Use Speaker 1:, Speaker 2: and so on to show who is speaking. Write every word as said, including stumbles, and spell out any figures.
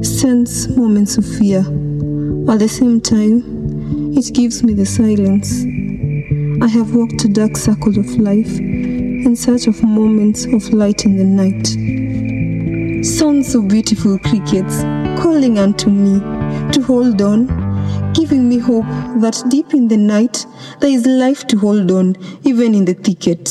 Speaker 1: sense moments of fear. At the same time, it gives me the silence. I have walked a dark circle of life in search of moments of light in the night. Sounds of beautiful crickets calling unto me to hold on, giving me hope that deep in the night there is life to hold on, even in the thicket.